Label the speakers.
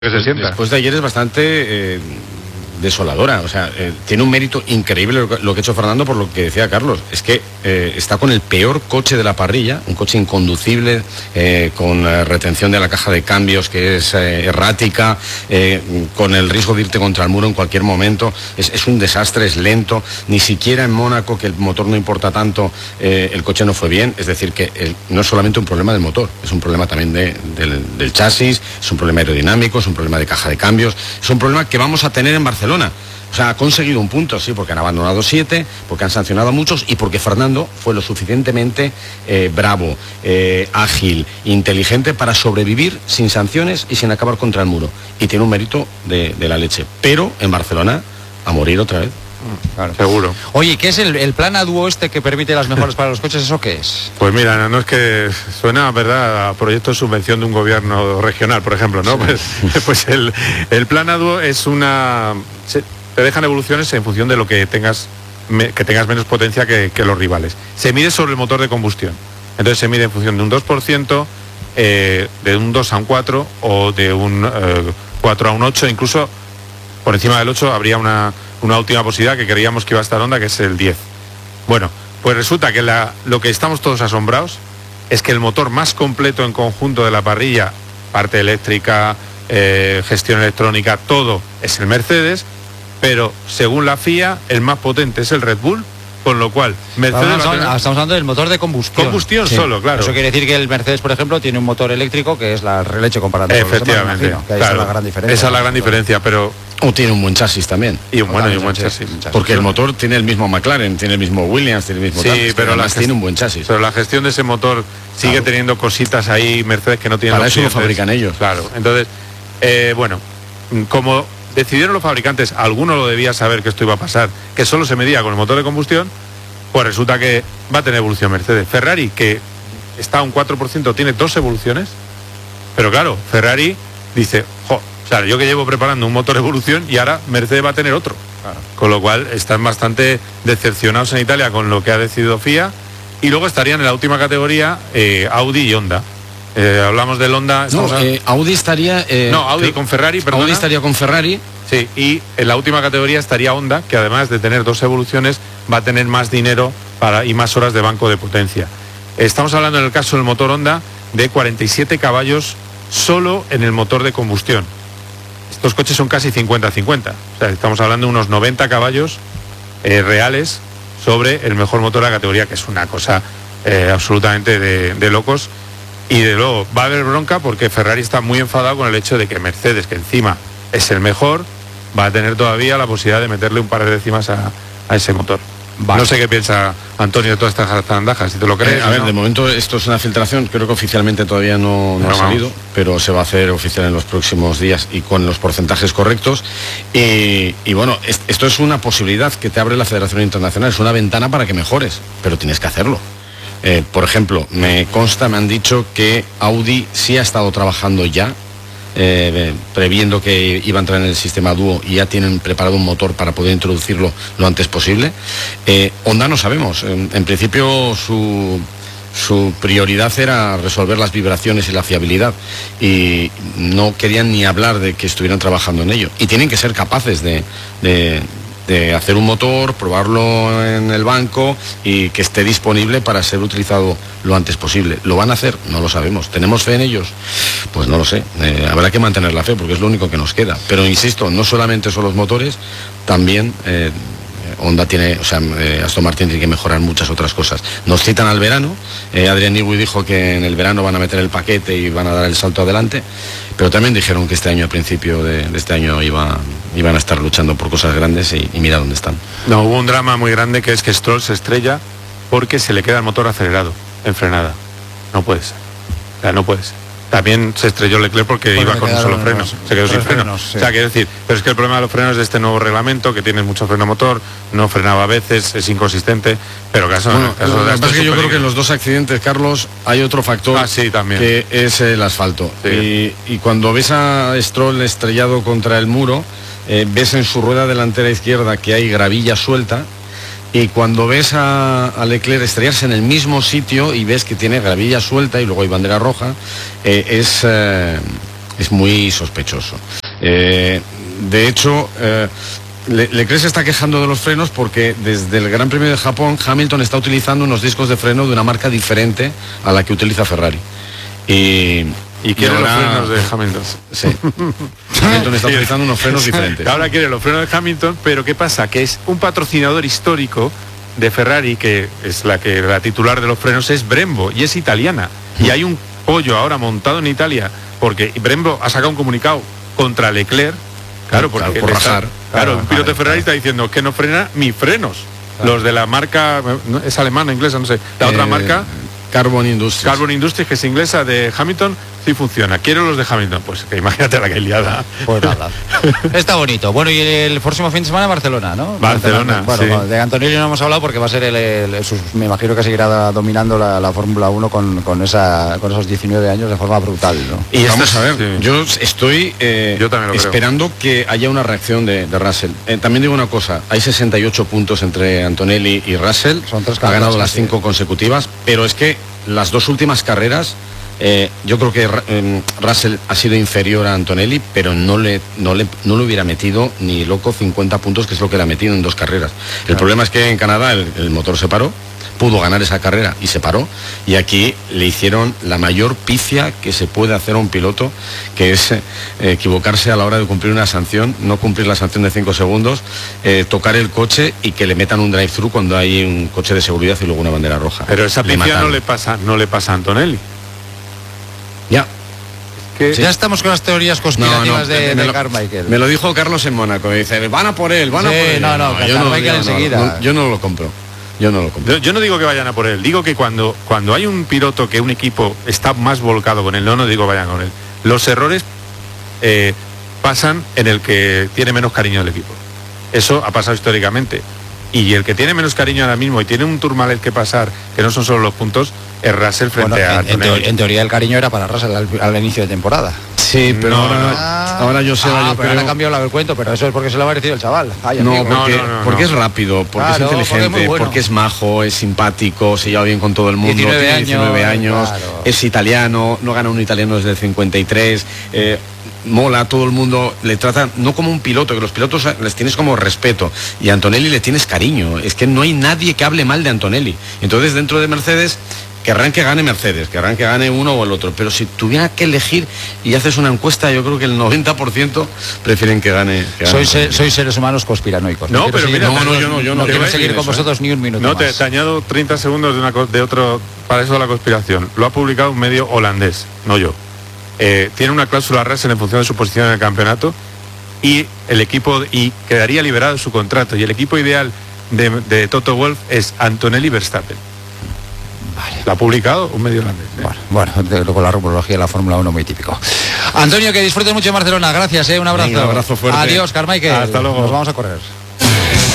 Speaker 1: que se sienta.
Speaker 2: Después de ayer es bastante desoladora, o sea, tiene un mérito increíble lo que ha hecho Fernando, por lo que decía Carlos, es que está con el peor coche de la parrilla, un coche inconducible, con retención de la caja de cambios que es errática, con el riesgo de irte contra el muro en cualquier momento, es un desastre, es lento, ni siquiera en Mónaco, que el motor no importa tanto, el coche no fue bien, es decir, que no es solamente un problema del motor, es un problema también del chasis, es un problema aerodinámico, es un problema de caja de cambios, es un problema que vamos a tener en Barcelona. O sea, ha conseguido un punto, sí, porque han abandonado 7, porque han sancionado a muchos y porque Fernando fue lo suficientemente bravo, ágil, inteligente para sobrevivir sin sanciones y sin acabar contra el muro. Y tiene un mérito de la leche. Pero en Barcelona, a morir otra vez.
Speaker 1: Claro. Seguro.
Speaker 3: Oye, ¿qué es el plan ADUO este que permite las mejoras para los coches? ¿Eso qué es?
Speaker 1: Pues mira, no es que suena, ¿verdad?, a proyecto de subvención de un gobierno regional, por ejemplo, ¿no? Sí. Pues el plan ADUO es te dejan evoluciones en función de lo que tengas menos potencia que los rivales. Se mide sobre el motor de combustión. Entonces se mide en función de un 2%, de un 2 a un 4 o de un 4 a un 8, incluso por encima del 8 habría una última posibilidad que creíamos que iba a estar Honda, que es el 10. Bueno, pues resulta que lo que estamos todos asombrados es que el motor más completo en conjunto de la parrilla, parte eléctrica, gestión electrónica, todo es el Mercedes, pero según la FIA el más potente es el Red Bull, con lo cual Mercedes
Speaker 3: estamos hablando del motor de combustión.
Speaker 1: Combustión, sí. Solo, claro.
Speaker 3: Eso quiere decir que el Mercedes, por ejemplo, tiene un motor eléctrico que es la releche comparada con
Speaker 1: efectivamente,
Speaker 3: los demás, que claro, esa es la gran diferencia.
Speaker 1: Esa es la gran diferencia, pero...
Speaker 2: O tiene un buen chasis también.
Speaker 1: Y un buen chasis.
Speaker 2: Porque el motor tiene el mismo McLaren, tiene el mismo Williams, tiene el mismo...
Speaker 1: Sí, pero
Speaker 2: tiene un buen chasis.
Speaker 1: Pero la gestión de ese motor sigue teniendo cositas ahí, Mercedes, que no tienen...
Speaker 2: Para eso lo fabrican ellos.
Speaker 1: Claro, entonces, bueno, como decidieron los fabricantes, alguno lo debía saber que esto iba a pasar, que solo se medía con el motor de combustión, pues resulta que va a tener evolución Mercedes. Ferrari, que está a un 4%, tiene 2 evoluciones, pero claro, Ferrari dice, o sea, yo que llevo preparando un motor de evolución y ahora Mercedes va a tener otro. Claro. Con lo cual están bastante decepcionados en Italia con lo que ha decidido FIA, y luego estarían en la última categoría Audi y Honda. Hablamos del Honda...
Speaker 2: Audi estaría...
Speaker 1: Audi con Ferrari, perdona.
Speaker 2: Audi estaría con Ferrari.
Speaker 1: Sí, y en la última categoría estaría Honda, que además de tener 2 evoluciones, va a tener más dinero y más horas de banco de potencia. Estamos hablando en el caso del motor Honda de 47 caballos solo en el motor de combustión. Estos coches son casi 50-50. O sea, estamos hablando de unos 90 caballos reales sobre el mejor motor de la categoría, que es una cosa absolutamente de locos. Y de luego va a haber bronca porque Ferrari está muy enfadado con el hecho de que Mercedes, que encima es el mejor, va a tener todavía la posibilidad de meterle un par de décimas a ese motor. Vale. No sé qué piensa Antonio de todas estas zarandajas, si te lo crees.
Speaker 2: A ver, de momento esto es una filtración, creo que oficialmente todavía no ha salido, pero se va a hacer oficial en los próximos días y con los porcentajes correctos. Y bueno, esto es una posibilidad que te abre la Federación Internacional, es una ventana para que mejores, pero tienes que hacerlo. Por ejemplo, me han dicho que Audi sí ha estado trabajando ya, previendo que iba a entrar en el sistema Duo, y ya tienen preparado un motor para poder introducirlo lo antes posible. Honda no sabemos, en principio su prioridad era resolver las vibraciones y la fiabilidad, y no querían ni hablar de que estuvieran trabajando en ello, y tienen que ser capaces de hacer un motor, probarlo en el banco y que esté disponible para ser utilizado lo antes posible. ¿Lo van a hacer? No lo sabemos. ¿Tenemos fe en ellos? Pues no lo sé. Habrá que mantener la fe porque es lo único que nos queda. Pero insisto, no solamente son los motores, también Honda tiene, Aston Martin tiene que mejorar muchas otras cosas. Nos citan al verano. Adrian Newey dijo que en el verano van a meter el paquete y van a dar el salto adelante, pero también dijeron que este año, a principio de este año, iban a estar luchando por cosas grandes y mira dónde están.
Speaker 1: No, hubo un drama muy grande, que es que Stroll se estrella porque se le queda el motor acelerado en frenada. No puede ser. O sea, no puede ser. También se estrelló Leclerc porque iba con un solo freno, se quedó sin freno. Sí. O sea, quiero decir, pero es que el problema de los frenos de este nuevo reglamento, que tiene mucho freno motor, no frenaba a veces, es inconsistente, pero lo que pasa
Speaker 2: es que yo creo que en los 2 accidentes, Carlos, hay otro factor
Speaker 1: también,
Speaker 2: que es el asfalto. Sí. Y cuando ves a Stroll estrellado contra el muro, ves en su rueda delantera izquierda que hay gravilla suelta, y cuando ves a Leclerc estrellarse en el mismo sitio y ves que tiene gravilla suelta y luego hay bandera roja, es es muy sospechoso. De hecho, Leclerc se está quejando de los frenos porque desde el Gran Premio de Japón Hamilton está utilizando unos discos de freno de una marca diferente a la que utiliza Ferrari.
Speaker 1: Y quiere los frenos de Hamilton.
Speaker 2: Sí. Hamilton está utilizando unos frenos diferentes.
Speaker 1: Ahora quiere los frenos de Hamilton, pero ¿qué pasa? Que es un patrocinador histórico de Ferrari, que es la titular de los frenos es Brembo, y es italiana. Y hay un pollo ahora montado en Italia, porque Brembo ha sacado un comunicado contra Leclerc, claro, porque
Speaker 2: por rajar.
Speaker 1: Claro, un piloto de Ferrari está diciendo que no frena mis frenos. Claro. Los de la marca, es alemana, inglesa, no sé, la otra marca...
Speaker 2: Carbon Industries,
Speaker 1: que es inglesa, de Hamilton, sí funciona. Quiero los de Hamilton. Pues que imagínate la que liada.
Speaker 3: Pues nada. Está bonito. Bueno, y el próximo fin de semana Barcelona, ¿no?
Speaker 1: Barcelona,
Speaker 3: bueno,
Speaker 1: sí.
Speaker 3: De Antonelli no hemos hablado porque va a ser me imagino que seguirá dominando la Fórmula 1 con esos 19 años de forma brutal, ¿no?
Speaker 2: Y vamos a ver, sí. Yo estoy esperando que haya una reacción de Russell. También digo una cosa, hay 68 puntos entre Antonelli y Russell.
Speaker 3: Son 3 carreras,
Speaker 2: ha ganado las 5 consecutivas, pero es que las 2 últimas carreras yo creo que Russell ha sido inferior a Antonelli, pero no le hubiera metido ni loco 50 puntos, que es lo que le ha metido en 2 carreras. El problema es que en Canadá el motor se paró, pudo ganar esa carrera y se paró, y aquí le hicieron la mayor pifia que se puede hacer a un piloto, que es equivocarse a la hora de cumplir una sanción, no cumplir la sanción de 5 segundos, tocar el coche y que le metan un drive-thru cuando hay un coche de seguridad y luego una bandera roja.
Speaker 1: Pero esa pifia no le pasa a Antonelli.
Speaker 2: Ya.
Speaker 3: Ya estamos con las teorías conspirativas de Carmichael.
Speaker 2: Me lo dijo Carlos en Mónaco, dice, van a por él, van a por él.
Speaker 3: Carmichael enseguida.
Speaker 2: Yo no lo compro. Yo
Speaker 1: no digo que vayan a por él, digo que cuando hay un piloto que un equipo está más volcado con él, no digo vayan con él, los errores pasan en el que tiene menos cariño del equipo. Eso ha pasado históricamente. Y el que tiene menos cariño ahora mismo y tiene un Tourmalet que pasar, que no son solo los puntos, es Russell frente a Antonelli.
Speaker 3: En teoría el cariño era para Russell al inicio de temporada.
Speaker 2: Sí, pero ahora yo sé,
Speaker 3: ahora ha cambiado el cuento, pero eso es porque se lo ha parecido el chaval.
Speaker 2: Porque es rápido, porque es inteligente, porque es majo, es simpático, se lleva bien con todo el mundo, 19 años, claro. Es italiano, no gana un italiano desde el 53, mola, todo el mundo le trata no como un piloto, que los pilotos les tienes como respeto, y a Antonelli le tienes cariño. Es que no hay nadie que hable mal de Antonelli. Entonces dentro de Mercedes querrán que gane Mercedes, querrán que gane uno o el otro, pero si tuviera que elegir y haces una encuesta, yo creo que el 90% prefieren que gane.
Speaker 3: Sois seres humanos conspiranoicos.
Speaker 1: No, pero mira,
Speaker 3: yo no quiero seguir con vosotros ni un minuto
Speaker 1: más.
Speaker 3: Te
Speaker 1: añado 30 segundos de otro, para eso de la conspiración. Lo ha publicado un medio holandés, no yo. Tiene una cláusula Russell en función de su posición en el campeonato, y el equipo quedaría liberado de su contrato, y el equipo ideal de Toto Wolff es Antonelli Verstappen. Vale. Lo ha publicado un medio holandés.
Speaker 3: Bueno, con la rumorología de la Fórmula 1 muy típico. Antonio, que disfrutes mucho en Barcelona. Gracias, un abrazo.
Speaker 2: Un abrazo fuerte.
Speaker 3: Adiós, Carmichael.
Speaker 1: Hasta luego.
Speaker 3: Nos vamos a correr.